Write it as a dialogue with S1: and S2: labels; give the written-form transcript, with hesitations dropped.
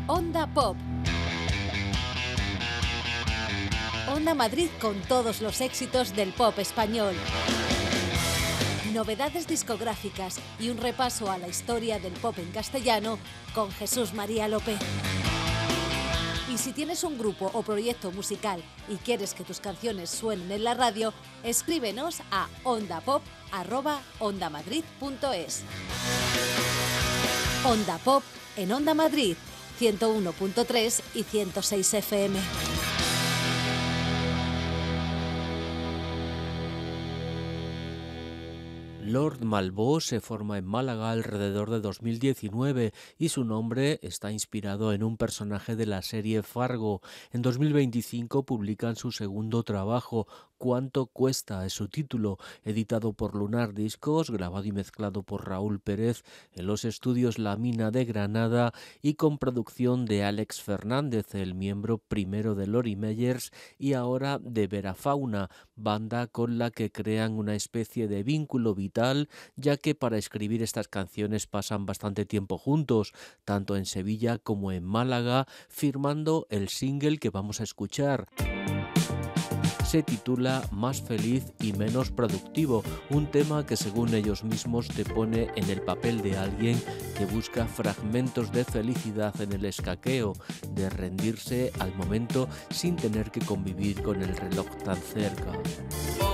S1: Onda Pop. Onda Madrid con todos los éxitos del pop español. Novedades discográficas y un repaso a la historia del pop en castellano con Jesús María López. Y si tienes un grupo o proyecto musical y quieres que tus canciones suenen en la radio, escríbenos a ondapop@ondamadrid.es. Onda Pop en Onda Madrid, 101.3 y 106 FM.
S2: Lord Malvo se forma en Málaga alrededor de 2019 y su nombre está inspirado en un personaje de la serie Fargo. En 2025 publican su segundo trabajo, ¿Cuánto cuesta? Es su título, editado por Lunar Discos, grabado y mezclado por Raúl Pérez en los estudios La Mina de Granada y con producción de Alex Fernández, el miembro primero de Lori Meyers y ahora de Verafauna, banda con la que crean una especie de vínculo vital, ya que para escribir estas canciones pasan bastante tiempo juntos, tanto en Sevilla como en Málaga, firmando el single que vamos a escuchar. Se titula Más feliz y menos productivo, un tema que según ellos mismos te pone en el papel de alguien que busca fragmentos de felicidad en el escaqueo, de rendirse al momento sin tener que convivir con el reloj tan cerca.